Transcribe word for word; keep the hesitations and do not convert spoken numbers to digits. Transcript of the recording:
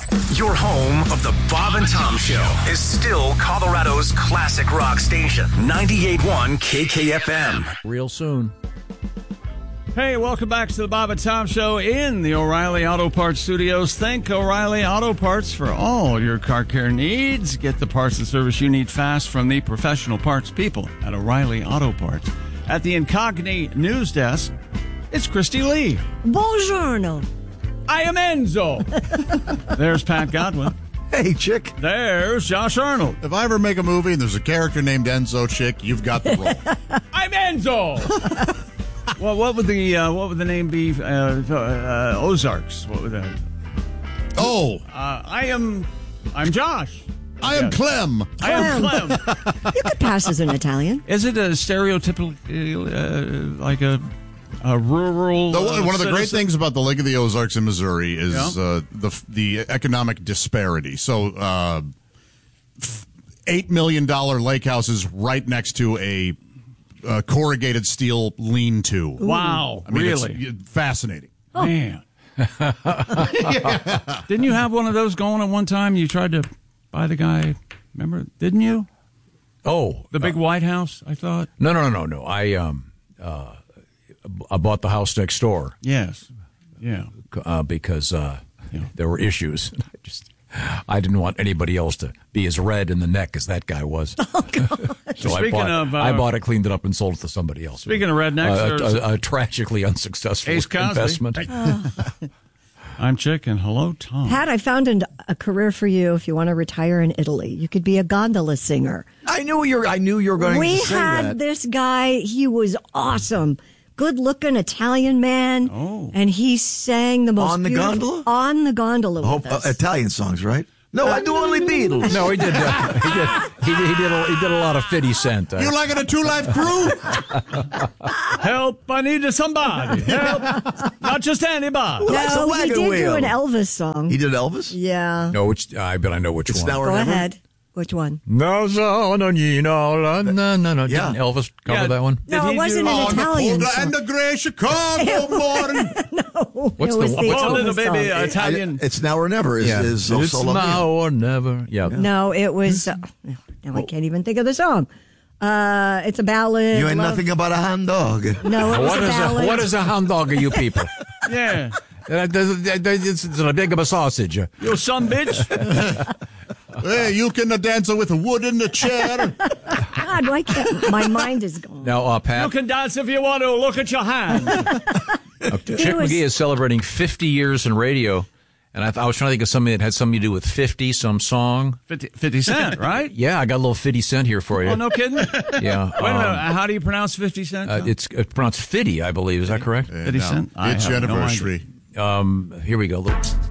Your home of the Bob and Tom Show is still Colorado's classic rock station, ninety-eight point one K K F M. Real soon. Hey, welcome back to the Bob and Tom Show in the O'Reilly Auto Parts Studios. Thank O'Reilly Auto Parts for all your car care needs. Get the parts and service you need fast from the professional parts people at O'Reilly Auto Parts. At the Incogni News Desk, it's Christy Lee. Buongiorno. I am Enzo. There's Pat Godwin. Hey, chick. There's Josh Arnold. If I ever make a movie and there's a character named Enzo, chick, you've got the role. I'm Enzo. Well, what would the uh, what would the name be? Uh, uh, Ozarks. What would that? Oh, uh, I am. I'm Josh. I am yes. Clem. I am Clem. You could pass as an Italian. Is it a stereotypical, uh, like a, a rural? The, uh, one of the citizen? great things about the Lake of the Ozarks in Missouri is yeah. uh, the the economic disparity. So, uh, eight million dollar lake house is right next to a uh, corrugated steel lean-to. Wow, I mean, really it's fascinating, oh. man. yeah. Didn't you have one of those going at one time? You tried to buy the guy. Remember? Didn't you? Oh, the big uh, White House. I thought. No, no, no, no, no. I um, uh, I bought the house next door. Yes. Yeah. Uh, because uh, yeah. there were issues. I just, I didn't want anybody else to be as red in the neck as that guy was. Oh, God. So speaking I bought, of, uh, I bought it, cleaned it up, and sold it to somebody else. Speaking of rednecks, uh, a, a, a tragically unsuccessful Ace Cosby. investment. Oh. I'm Chick, and hello, Tom. Pat, I found an, a career for you if you want to retire in Italy. You could be a gondola singer. I knew you were. I knew you were going we to say had that. this guy. He was awesome. Good-looking Italian man. Oh. And he sang the most On the beautiful- gondola? On the gondola Oh, with uh, us. Italian songs, right? No, I do only Beatles. No, he did. Uh, he did. He did. He did a, he did a lot of fifty Cent. Uh, You like it a Two Life Crew? Help! I need somebody. Help! Not just anybody. That's a no, he wagon did wheel. do an Elvis song. He did Elvis? Yeah. no, which I bet I know which It's one. Now or Go Never? ahead. Which one? No, no, no, no, no, no, no. Yeah. Didn't Elvis cover Yeah. that one? Did No, he it wasn't do- an On the Italian cold song. and the gray Chicago morning. No, What's it the was one- the what's Oh, Elvis little baby song. uh, Italian. I- it's Now or Never. Is, Yeah. is it's Solo now Mio. or never. Yeah. No, it was. Uh, now I can't even think of the song. Uh, it's a ballad. You ain't love- nothing about a hound dog. No, it was What a is a ballad. what is a hound dog? Are you people? Yeah. Uh, It's it's a big of a sausage. You son bitch. Hey, you can dance with wood in the chair. God, why can't my mind is gone? Now, uh, You Pat, can dance if you want to. Look at your hand. uh, Chick was- McGee is celebrating fifty years in radio, and I, th- I was trying to think of something that had something to do with fifty, some song. fifty, fifty Cent, right? Yeah, I got a little fifty Cent here for you. Oh, no kidding? Yeah. Wait a um, minute. How do you pronounce fifty Cent? uh, it's uh, pronounced fifty, I believe. Is that correct? fifty Now, Cent? I It's have no anniversary. Um, here we go. Look.